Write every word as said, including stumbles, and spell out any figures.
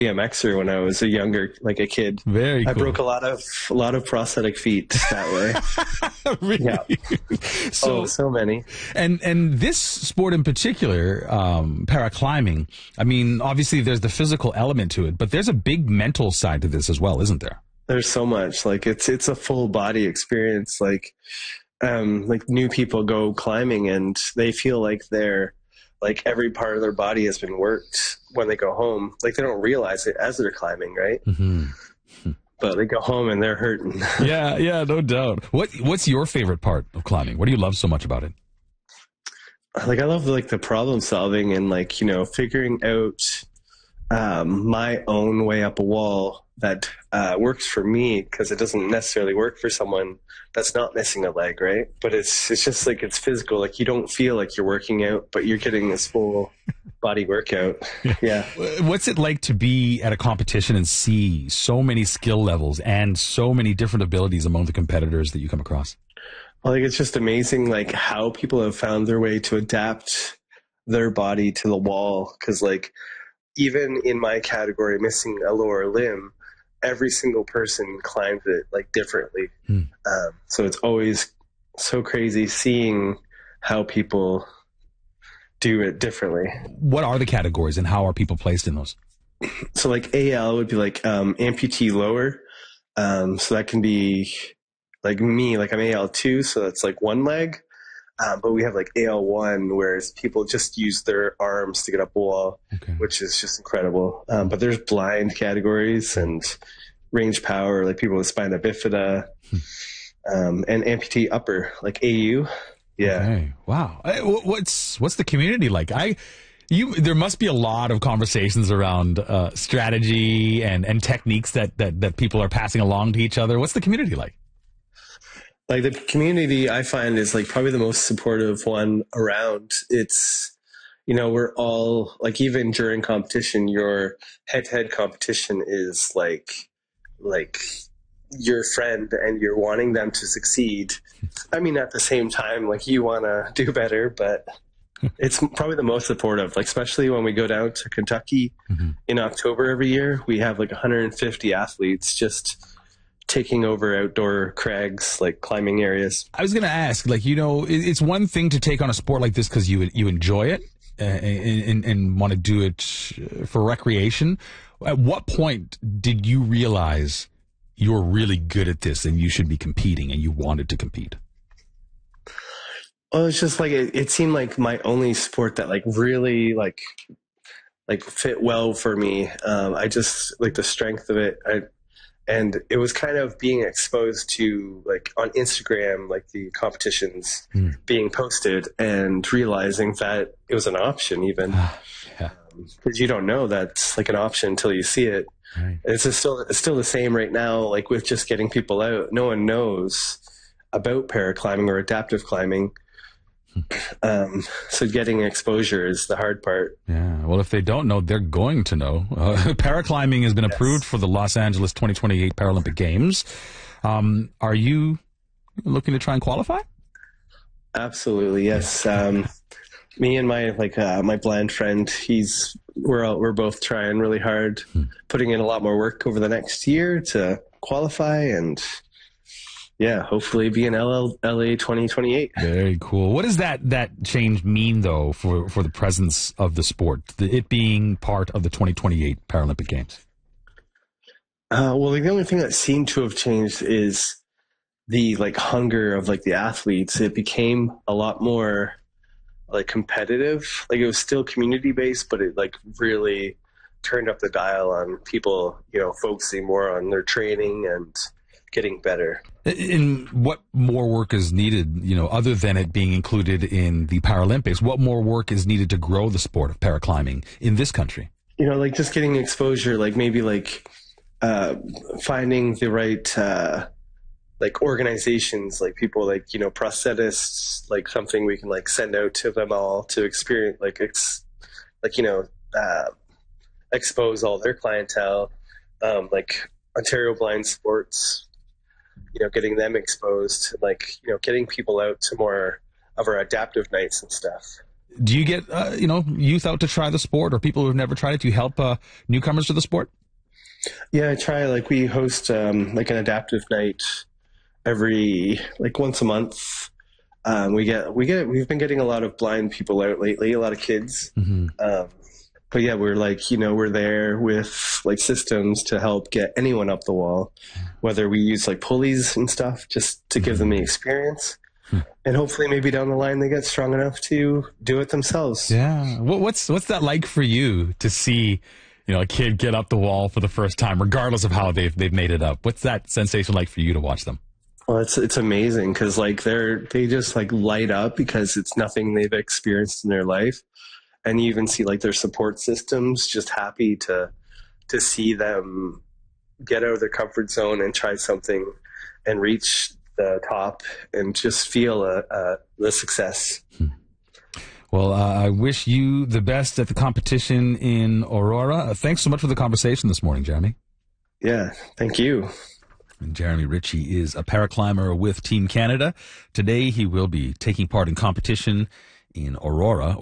BMXer when I was a younger, like a kid. Very I cool. broke a lot of a lot of prosthetic feet that way. Really? Yeah. So, oh, so many. And and this sport in particular, um, paraclimbing, I mean, obviously there's the physical element to it, but there's a big mental side to this as well, isn't there? There's so much. Like it's it's a full body experience. Like um, like new people go climbing and they feel like they're like every part of their body has been worked when they go home. Like they don't realize it as they're climbing, right? Mm-hmm. But they go home and they're hurting. yeah, yeah, no doubt. What What's your favorite part of climbing? What do you love so much about it? Like I love like the problem solving and like, you know, figuring out um, my own way up a wall that uh, works for me, because it doesn't necessarily work for someone that's not missing a leg, right? But it's it's just like it's physical. Like you don't feel like you're working out, but you're getting this full body workout. Yeah. What's it like to be at a competition and see so many skill levels and so many different abilities among the competitors that you come across? Well, like it's just amazing, like how people have found their way to adapt their body to the wall. Because like even in my category, missing a lower limb, every single person climbs it like differently. Hmm. Um, so it's always so crazy seeing how people do it differently. What are the categories and how are people placed in those? So like A L would be like um, amputee lower. Um, so that can be like me, like I'm A L two, so that's like one leg. Um, but we have like A L one, whereas people just use their arms to get up a wall, okay. which is just incredible. Um, but there's blind categories and range power, like people with spina bifida, um, and amputee upper, like A U. Yeah. Okay. Wow. What's what's the community like? I you there must be a lot of conversations around uh, strategy and, and techniques that, that that people are passing along to each other. What's the community like? Like the community I find is like probably the most supportive one around. It's, you know, we're all like, even during competition, your head to head competition is like, like your friend and you're wanting them to succeed. I mean, at the same time, like you want to do better, but it's probably the most supportive, like, especially when we go down to Kentucky mm-hmm. in October every year, we have like one hundred fifty athletes just taking over outdoor crags, like climbing areas. I was going to ask, like, you know, it's one thing to take on a sport like this because you you enjoy it uh, and, and, and want to do it for recreation. At what point did you realize you're really good at this and you should be competing and you wanted to compete? Well, it's just like, it, it seemed like my only sport that like really like, like fit well for me. Um, I just like the strength of it. I, And it was kind of being exposed to, like, on Instagram, like the competitions mm. being posted and realizing that it was an option even. yeah. um, 'cause you don't know that's like an option until you see it. Right. It's just still, it's still the same right now, like with just getting people out. No one knows about paraclimbing or adaptive climbing. Um, so getting exposure is the hard part. Yeah. Well, if they don't know, they're going to know. Uh, paraclimbing has been yes. approved for the Los Angeles twenty twenty-eight Paralympic Games. Um, are you looking to try and qualify? Absolutely. Yes. Um, me and my, like, uh, my blind friend, he's, we're all, we're both trying really hard, hmm. putting in a lot more work over the next year to qualify and, yeah, hopefully be in L A twenty twenty-eight. Very cool. What does that, that change mean, though, for, for the presence of the sport, the, it being part of the twenty twenty-eight Paralympic Games? Uh, well, like, the only thing that seemed to have changed is the, like, hunger of, like, the athletes. It became a lot more, like, competitive. Like, it was still community-based, but it, like, really turned up the dial on people, you know, focusing more on their training and getting better. And what more work is needed, you know, other than it being included in the Paralympics? What more work is needed to grow the sport of paraclimbing in this country? You know, like just getting exposure, like maybe like uh, finding the right uh, like organizations, like people like, you know, prosthetists, like something we can like send out to them all to experience, like, ex- like, you know, uh, expose all their clientele, um, like Ontario Blind Sports, you know, getting them exposed, like, you know, getting people out to more of our adaptive nights and stuff. Do you get, uh, you know, youth out to try the sport or people who've never tried it? Do you help uh, newcomers to the sport? Yeah, I try. Like we host um, like an adaptive night every like once a month. Um, we get we get we've been getting a lot of blind people out lately, a lot of kids. Mm-hmm. Um, but yeah, we're like you know we're there with like systems to help get anyone up the wall, whether we use like pulleys and stuff just to mm-hmm. give them the experience. And hopefully maybe down the line they get strong enough to do it themselves. Yeah. What's what's that like for you to see, you know, a kid get up the wall for the first time, regardless of how they've they've made it up? What's that sensation like for you to watch them? Well, it's it's amazing because like they're they just like light up because it's nothing they've experienced in their life, and you even see like their support systems just happy to to see them get out of their comfort zone and try something and reach the top and just feel a, a the success. Well, uh, I wish you the best at the competition in Aurora. Uh, thanks so much for the conversation this morning, Jeremy. Yeah, thank you. And Jeremy Ritchie is a paraclimber with Team Canada. Today he will be taking part in competition in Aurora.